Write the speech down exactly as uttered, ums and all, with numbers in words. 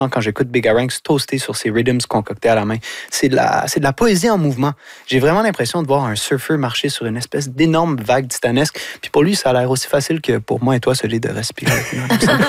quand j'écoute Bigaranx toaster sur ses rhythms concoctés à la main. C'est de la, c'est de la poésie en mouvement. J'ai vraiment l'impression de voir un surfeur marcher sur une espèce d'énorme vague titanesque. Puis pour lui, ça a l'air aussi facile que pour moi et toi, celui de respirer.